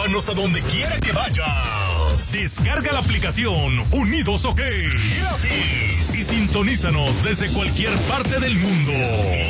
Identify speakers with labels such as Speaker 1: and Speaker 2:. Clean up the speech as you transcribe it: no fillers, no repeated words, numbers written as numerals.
Speaker 1: Llévanos a donde quiera que vayas. Descarga la aplicación Unidos OK gratis y sintonízanos desde cualquier parte del mundo.